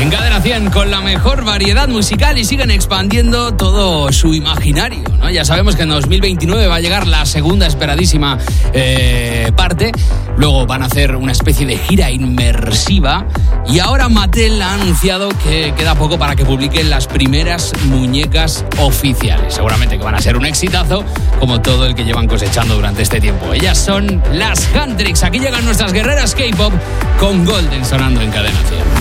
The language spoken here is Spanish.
En Cadena 100 con la mejor variedad musical y siguen expandiendo todo su imaginario, ¿no? Ya sabemos que en 2029 va a llegar la segunda esperadísima parte. Luego van a hacer una especie de gira inmersiva y ahora Mattel ha anunciado que queda poco para que publiquen las primeras muñecas oficiales. Seguramente que van a ser un exitazo como todo el que llevan cosechando durante este tiempo. Ellas son las Huntrix. Aquí llegan nuestras guerreras K-pop con Golden sonando en Cadena 100.